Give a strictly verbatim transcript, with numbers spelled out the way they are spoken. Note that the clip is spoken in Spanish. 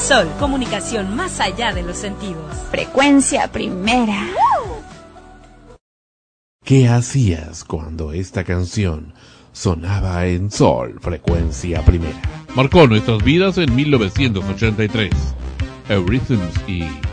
Sol, comunicación más allá de los sentidos. Frecuencia Primera. ¿Qué hacías cuando esta canción sonaba en Sol, Frecuencia Primera? Marcó nuestras vidas en mil novecientos ochenta y tres. Eurythmics y